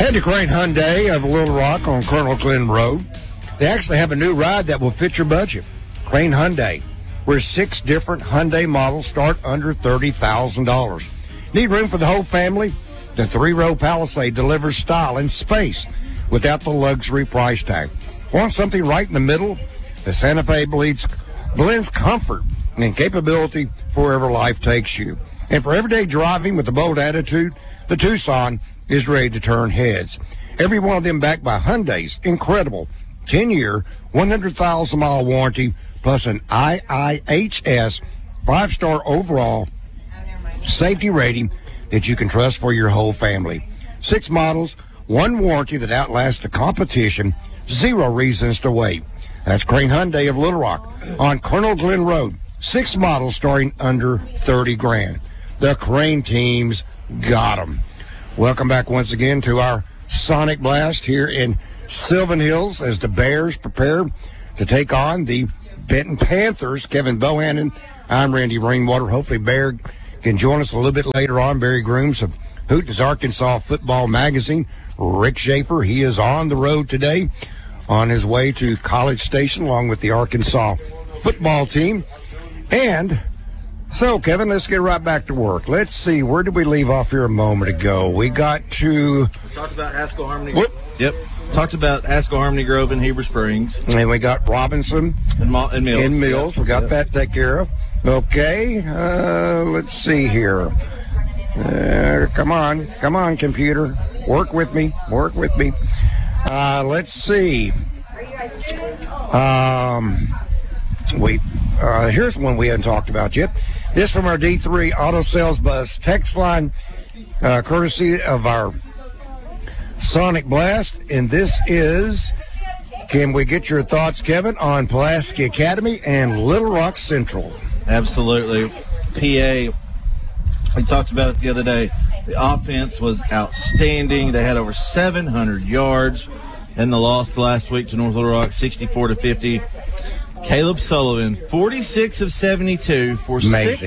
Head to Crane Hyundai of Little Rock on Colonel Glenn Road. They actually have a new ride that will fit your budget. Crane Hyundai, where 6 different Hyundai models start under $30,000. Need room for the whole family? The 3-row Palisade delivers style and space without the luxury price tag. Want something right in the middle? The Santa Fe blends comfort and capability for wherever life takes you. And for everyday driving with a bold attitude, the Tucson is ready to turn heads. Every one of them backed by Hyundai's incredible 10-year, 100,000-mile warranty, plus an IIHS 5-star overall safety rating that you can trust for your whole family. 6 models, 1 warranty that outlasts the competition, 0 reasons to wait. That's Crane Hyundai of Little Rock on Colonel Glenn Road. 6 models starting under $30,000. The Crane teams got them. Welcome back once again to our Sonic Blast here in Sylvan Hills as the Bears prepare to take on the Benton Panthers. Kevin Bohannon, I'm Randy Rainwater. Hopefully Bear can join us a little bit later on. Barry Grooms of Hooten's Arkansas Football Magazine. Rick Schaefer, he is on the road today on his way to College Station along with the Arkansas football team. And so, Kevin, let's get right back to work. Let's see, where did we leave off here a moment ago? We got to... We talked about Haskell Harmony. Whoop. Yep. Talked about Haskell Harmony Grove and Heber Springs. And we got Robinson and Mills. In Mills. We got that taken care of. Okay, let's see here. Come on, computer. Work with me. Let's see. Here's one we haven't talked about yet. This from our D3 Auto Sales Buzz text line, courtesy of our Sonic Blast. And this is, can we get your thoughts, Kevin, on Pulaski Academy and Little Rock Central? Absolutely. PA, we talked about it the other day. The offense was outstanding. They had over 700 yards in the loss last week to North Little Rock, 64-50. Caleb Sullivan, 46 of 72 for Amazing.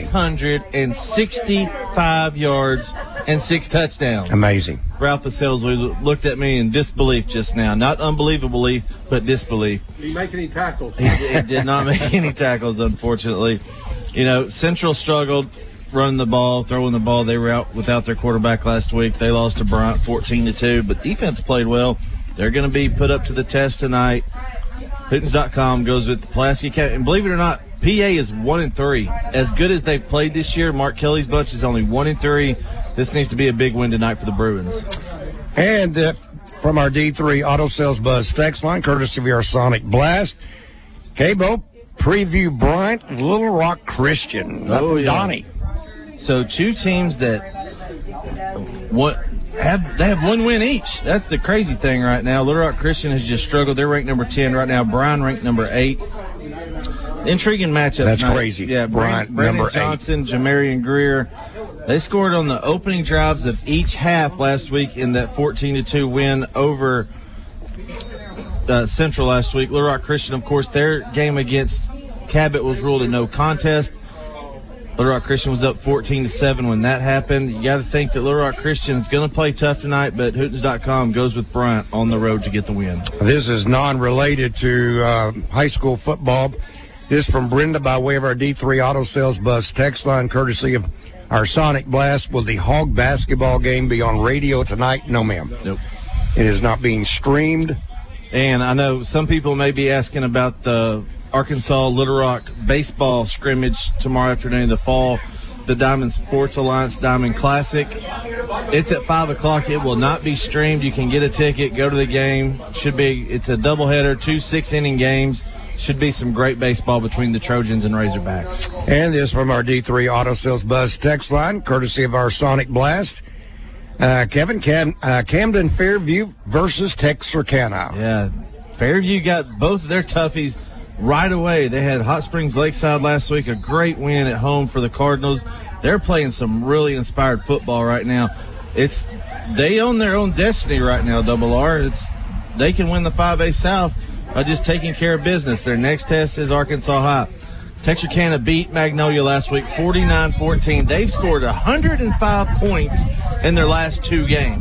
665 yards and 6 touchdowns. Amazing. Ralph the sales looked at me in disbelief just now. Not unbelievable belief, but disbelief. Did he make any tackles? He did not make any tackles, unfortunately. You know, Central struggled running the ball, throwing the ball. They were out without their quarterback last week. They lost to Bryant 14-2, but defense played well. They're going to be put up to the test tonight. Hootens.com goes with the Pulaski Academy. And believe it or not, PA is 1-3. As good as they've played this year, Mark Kelly's bunch is only 1-3. This needs to be a big win tonight for the Bruins. And from our D3 Auto Sales Buzz text line, courtesy of our Sonic Blast, K-Bo, preview Bryant, Little Rock Christian. Donnie. So 2 teams that have 1 win each. That's the crazy thing right now. Little Rock Christian has just struggled. They're ranked number 10 right now. Bryan ranked number 8. Intriguing matchup. That's tonight. Crazy. Yeah, Bryan Brandon Johnson, Jamarian Greer. They scored on the opening drives of each half last week in that 14-2 win over Central last week. Little Rock Christian, of course, their game against Cabot was ruled a no contest. Little Rock Christian was up 14-7 when that happened. You got to think that Little Rock Christian is going to play tough tonight, but Hootens.com goes with Bryant on the road to get the win. This is non-related to high school football. This from Brenda by way of our D3 Auto Sales Buzz text line, courtesy of our Sonic Blast. Will the Hog basketball game be on radio tonight? No, ma'am. Nope. It is not being streamed. And I know some people may be asking about the Arkansas Little Rock baseball scrimmage tomorrow afternoon, the Diamond Sports Alliance Diamond Classic. It's at 5 o'clock. It will not be streamed. You can get a ticket, go to the game. It's a doubleheader, 2 6-inning games. Should be some great baseball between the Trojans and Razorbacks. And this from our D3 Auto Sales Buzz text line, courtesy of our Sonic Blast. Kevin, Camden Fairview versus Texarkana. Yeah, Fairview got both of their toughies right away. They had Hot Springs Lakeside last week, a great win at home for the Cardinals. They're playing some really inspired football right now. They own their own destiny right now, Double R. They can win the 5A South by just taking care of business. Their next test is Arkansas High. Texarkana beat Magnolia last week 49-14. They've scored 105 points in their last 2 games.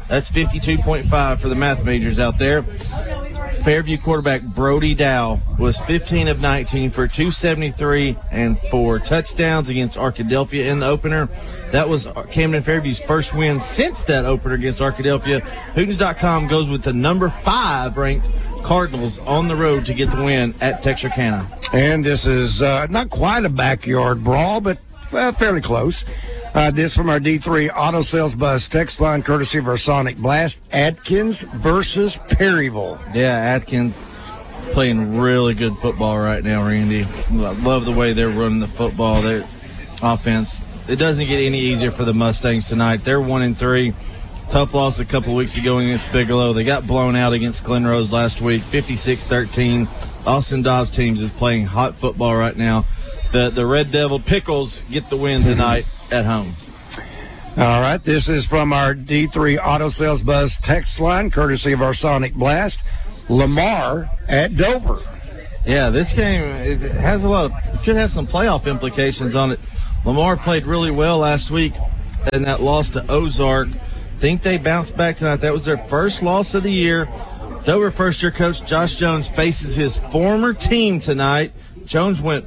That's 52.5 for the math majors out there. Fairview quarterback Brody Dow was 15 of 19 for 273 and 4 touchdowns against Arkadelphia in the opener. That was Camden Fairview's first win since that opener against Arkadelphia. Hootens.com goes with the number 5 ranked Cardinals on the road to get the win at Texarkana. And this is not quite a backyard brawl, but fairly close. This from our D3 Auto Sales Buzz text line, courtesy of our Sonic Blast. Atkins versus Perryville. Yeah, Atkins playing really good football right now, Randy. I love the way they're running the football. Their offense, it doesn't get any easier for the Mustangs tonight. They're 1-3. Tough loss a couple of weeks ago against Bigelow. They got blown out against Glen Rose last week, 56-13. Austin Dobbs teams is playing hot football right now. The Red Devil Pickles get the win tonight at home. All right, this is from our D3 Auto Sales Buzz text line, courtesy of our Sonic Blast. Lamar at Dover. Yeah, this game it has could have some playoff implications on it. Lamar played really well last week in that loss to Ozark. Think they bounced back tonight. That was their first loss of the year. Dover first-year coach Josh Jones faces his former team tonight. Jones went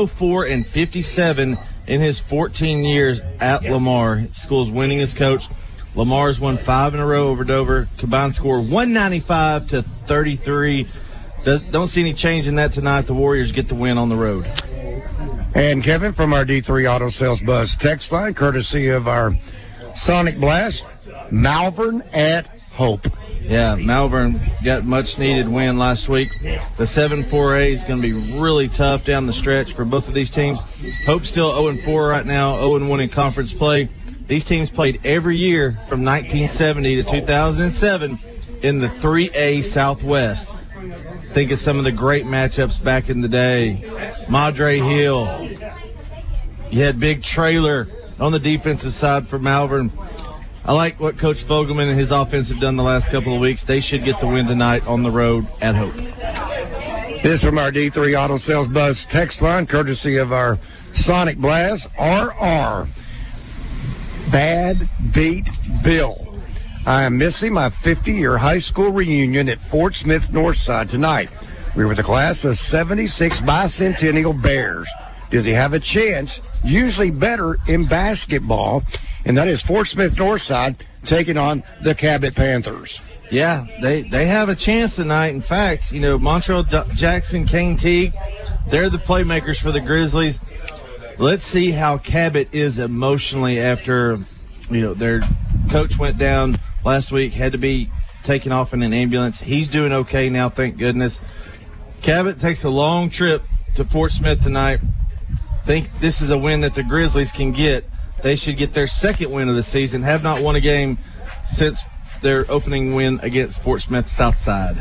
104-57 in his 14 years at Lamar. School's winningest coach. Lamar's won 5 in a row over Dover. Combined score 195-33. Don't see any change in that tonight. The Warriors get the win on the road. And Kevin from our D3 Auto Sales Buzz text line, courtesy of our Sonic Blast. Malvern at Hope. Yeah, Malvern got much-needed win last week. The 7-4A is going to be really tough down the stretch for both of these teams. Hope's still 0-4 right now, 0-1 in conference play. These teams played every year from 1970 to 2007 in the 3A Southwest. Think of some of the great matchups back in the day. Madre Hill. You had Big Trailer on the defensive side for Malvern. I like what Coach Fogelman and his offense have done the last couple of weeks. They should get the win tonight on the road at Hope. This from our D3 Auto Sales Buzz text line, courtesy of our Sonic Blast. RR. Bad Beat Bill. I am missing my 50-year high school reunion at Fort Smith Northside tonight. We were the class of 76 Bicentennial Bears. Do they have a chance? Usually better in basketball. And that is Fort Smith Northside taking on the Cabot Panthers. Yeah, they have a chance tonight. In fact, Montreal Jackson, Kane Teague, they're the playmakers for the Grizzlies. Let's see how Cabot is emotionally after, their coach went down last week, had to be taken off in an ambulance. He's doing okay now, thank goodness. Cabot takes a long trip to Fort Smith tonight. Think this is a win that the Grizzlies can get. They should get their second win of the season. Have not won a game since their opening win against Fort Smith Southside.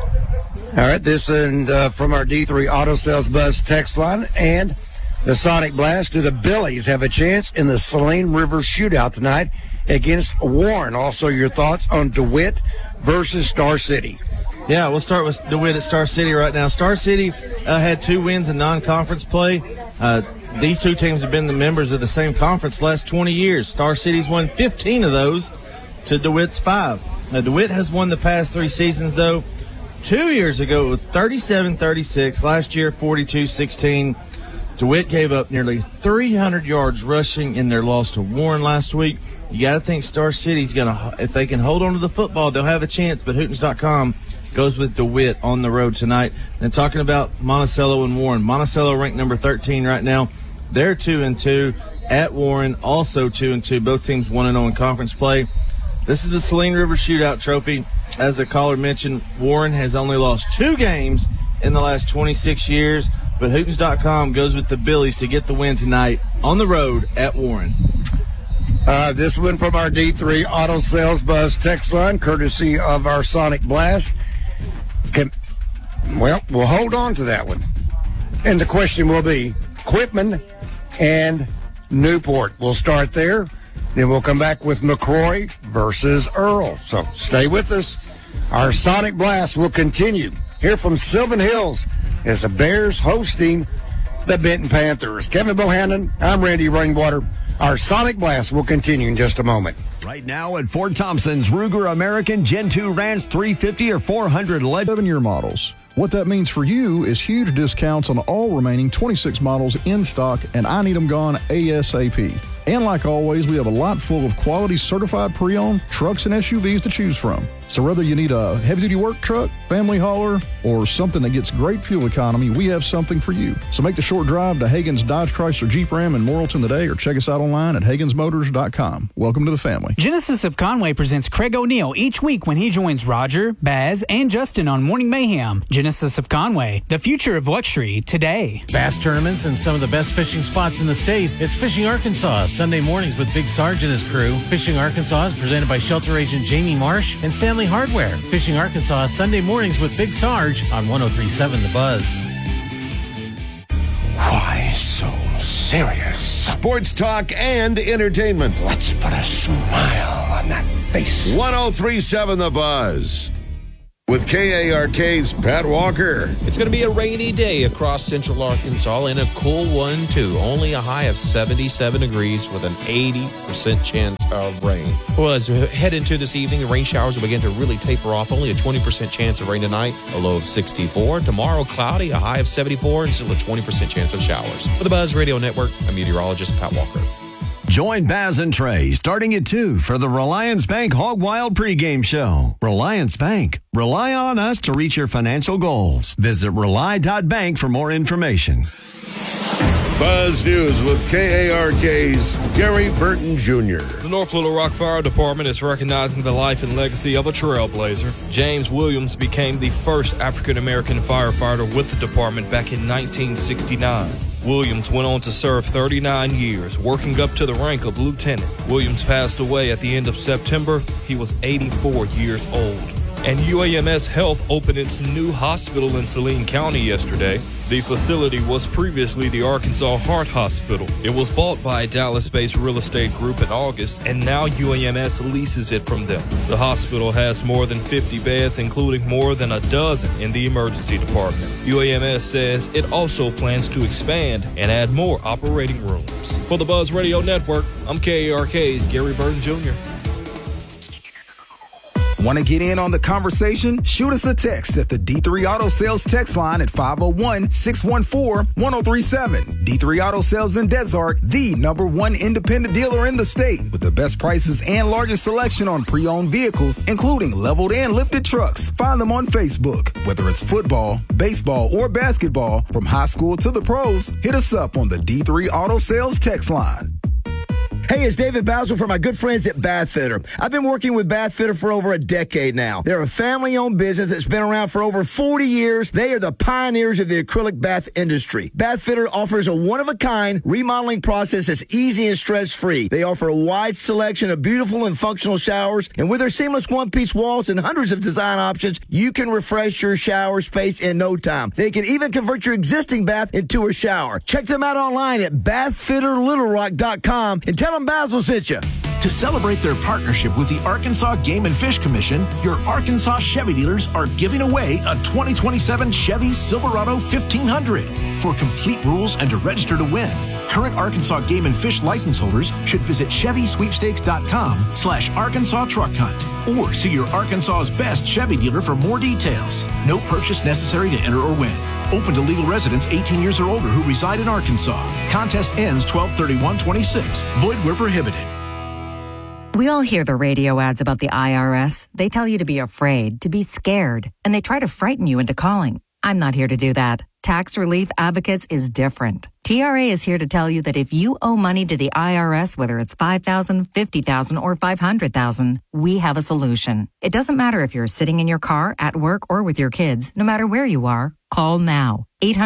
All right, this and from our D3 Auto Sales Buzz text line and the Sonic Blast. Do the Billies have a chance in the Saline River Shootout tonight against Warren? Also, your thoughts on DeWitt versus Star City. Yeah, we'll start with DeWitt at Star City right now. Star City had 2 wins in non-conference play. These two teams have been the members of the same conference the last 20 years. Star City's won 15 of those to DeWitt's 5. Now, DeWitt has won the past 3 seasons, though. 2 years ago, it was 37-36. Last year, 42-16. DeWitt gave up nearly 300 yards rushing in their loss to Warren last week. You got to think Star City's going to, if they can hold on to the football, they'll have a chance. But Hootens.com goes with DeWitt on the road tonight. And talking about Monticello and Warren. Monticello ranked number 13 right now. They're 2-2 at Warren, also 2-2. Both teams 1-0 in conference play. This is the Saline River Shootout Trophy. As the caller mentioned, Warren has only lost 2 games in the last 26 years. But Hootens.com goes with the Billies to get the win tonight on the road at Warren. This one from our D3 Auto Sales Buzz text line, courtesy of our Sonic Blast. We'll hold on to that one. And the question will be Quitman and Newport. We'll start there. Then we'll come back with McCrory versus Earl. So stay with us. Our Sonic Blast will continue here from Sylvan Hills as the Bears hosting the Benton Panthers. Kevin Bohannon, I'm Randy Rainwater. Our Sonic Blast will continue in just a moment. Right now at Fort Thompson's, Ruger American Gen 2 Ranch 350 or 400 7-year models. What that means for you is huge discounts on all remaining 26 models in stock, and I need them gone ASAP. And like always, we have a lot full of quality certified pre-owned trucks and SUVs to choose from. So whether you need a heavy-duty work truck, family hauler, or something that gets great fuel economy, we have something for you. So make the short drive to Hagen's Dodge Chrysler Jeep Ram in Morrilton today, or check us out online at HagensMotors.com. Welcome to the family. Genesis of Conway presents Craig O'Neill each week when he joins Roger, Baz, and Justin on Morning Mayhem. Genesis of Conway, the future of luxury today. Bass tournaments and some of the best fishing spots in the state. It's Fishing Arkansas, Sunday mornings with Big Sarge and his crew. Fishing Arkansas is presented by Shelter Agent Jamie Marsh and Stanley Hardware. Fishing Arkansas, Sunday mornings with Big Sarge on 103.7 The Buzz. Why so serious? Sports talk and entertainment. Let's put a smile on that face. 103.7 The Buzz. With KARK's Pat Walker. It's going to be a rainy day across central Arkansas and a cool one, too. Only a high of 77 degrees with an 80% chance of rain. Well, as we head into this evening, the rain showers will begin to really taper off. Only a 20% chance of rain tonight, a low of 64. Tomorrow, cloudy, a high of 74, and still a 20% chance of showers. For the Buzz Radio Network, I'm meteorologist Pat Walker. Join Baz and Trey starting at 2 for the Reliance Bank Hog Wild pregame show. Reliance Bank. Rely on us to reach your financial goals. Visit rely.bank for more information. Buzz News with KARK's Gary Burton Jr. The North Little Rock Fire Department is recognizing the life and legacy of a trailblazer. James Williams became the first African-American firefighter with the department back in 1969. Williams went on to serve 39 years, working up to the rank of lieutenant. Williams passed away at the end of September. He was 84 years old. And UAMS Health opened its new hospital in Saline County yesterday. The facility was previously the Arkansas Heart Hospital. It was bought by a Dallas-based real estate group in August, and now UAMS leases it from them. The hospital has more than 50 beds, including more than a dozen in the emergency department. UAMS says it also plans to expand and add more operating rooms. For the Buzz Radio Network, I'm KARK's Gary Burton Jr. Want to get in on the conversation? Shoot us a text at the D3 Auto Sales text line at 501-614-1037. D3 Auto Sales in Desart, the #1 independent dealer in the state with the best prices and largest selection on pre-owned vehicles, including leveled and lifted trucks. Find them on Facebook. Whether it's football, baseball, or basketball, from high school to the pros, hit us up on the D3 Auto Sales text line. Hey, it's David Basil from my good friends at Bath Fitter. I've been working with Bath Fitter for over a decade now. They're a family-owned business that's been around for over 40 years. They are the pioneers of the acrylic bath industry. Bath Fitter offers a one-of-a-kind remodeling process that's easy and stress-free. They offer a wide selection of beautiful and functional showers, and with their seamless one-piece walls and hundreds of design options, you can refresh your shower space in no time. They can even convert your existing bath into a shower. Check them out online at bathfitterlittlerock.com and tell them Basil sent you. To celebrate their partnership with the Arkansas Game and Fish Commission, your Arkansas Chevy dealers are giving away a 2027 Chevy Silverado 1500. For complete rules and to register to win, current Arkansas Game and Fish license holders should visit ChevySweepstakes.com/Arkansas Truck Hunt or see your Arkansas's best Chevy dealer for more details. No purchase necessary to enter or win. Open to legal residents 18 years or older who reside in Arkansas. Contest ends 12/31/26. Void where prohibited. We all hear the radio ads about the IRS. They tell you to be afraid, to be scared, and they try to frighten you into calling. I'm not here to do that. Tax Relief Advocates is different. TRA is here to tell you that if you owe money to the IRS, whether it's $5,000, $50,000, or $500,000, we have a solution. It doesn't matter if you're sitting in your car, at work, or with your kids. No matter where you are, call now.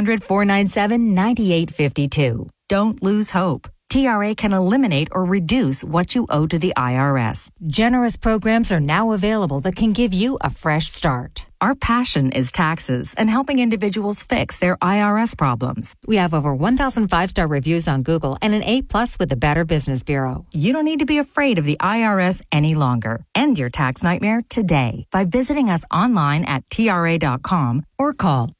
800-497-9852. Don't lose hope. TRA can eliminate or reduce what you owe to the IRS. Generous programs are now available that can give you a fresh start. Our passion is taxes and helping individuals fix their IRS problems. We have over 1,000 five-star reviews on Google and an A+ with the Better Business Bureau. You don't need to be afraid of the IRS any longer. End your tax nightmare today by visiting us online at TRA.com or call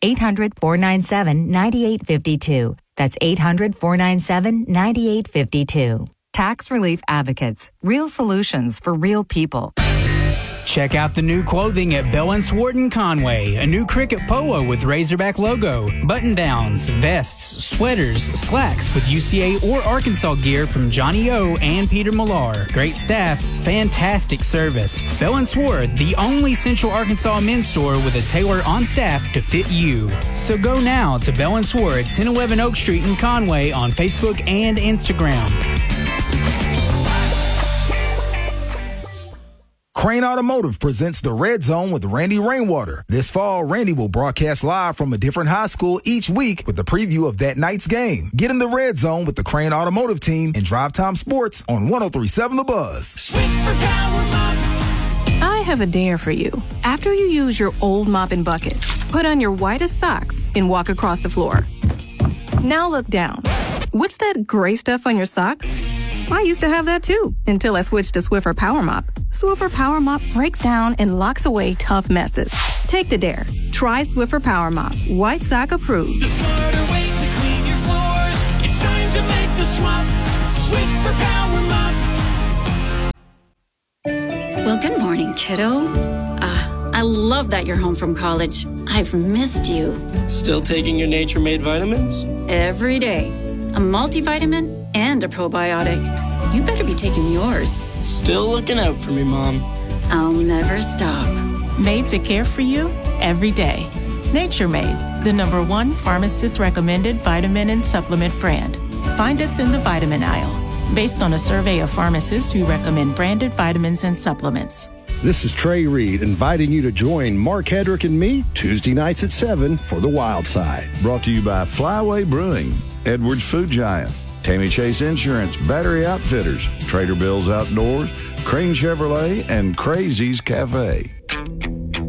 800-497-9852. That's 800-497-9852. Tax Relief Advocates. Real solutions for real people. Check out the new clothing at Bell & Swart in Conway. A new cricket polo with Razorback logo, button-downs, vests, sweaters, slacks with UCA or Arkansas gear from Johnny O and Peter Millar. Great staff, fantastic service. Bell & Swart, the only Central Arkansas men's store with a tailor on staff to fit you. So go now to Bell & Swart, 1011 Oak Street in Conway on Facebook and Instagram. Crane Automotive presents The Red Zone with Randy Rainwater. This fall, Randy will broadcast live from a different high school each week with a preview of that night's game. Get in The Red Zone with the Crane Automotive team and Drive Time Sports on 103.7 The Buzz. Sweep for Power Mop. I have a dare for you. After you use your old mop and bucket, put on your whitest socks and walk across the floor. Now look down. What's that gray stuff on your socks? I used to have that too, until I switched to Swiffer Power Mop. Swiffer Power Mop breaks down and locks away tough messes. Take the dare. Try Swiffer Power Mop. White sock approved. The smarter way to clean your floors. It's time to make the swap. Swiffer Power Mop. Well, good morning, kiddo. I love that you're home from college. I've missed you. Still taking your Nature Made vitamins? Every day. A multivitamin and a probiotic. You better be taking yours. Still looking out for me, Mom. I'll never stop. Made to care for you every day. Nature Made, the #1 pharmacist-recommended vitamin and supplement brand. Find us in the vitamin aisle, based on a survey of pharmacists who recommend branded vitamins and supplements. This is Trey Reed inviting you to join Mark Hedrick and me Tuesday nights at 7 for The Wild Side. Brought to you by Flyway Brewing, Edwards Food Giant, Tammy Chase Insurance, Battery Outfitters, Trader Bill's Outdoors, Crane Chevrolet, and Crazy's Cafe.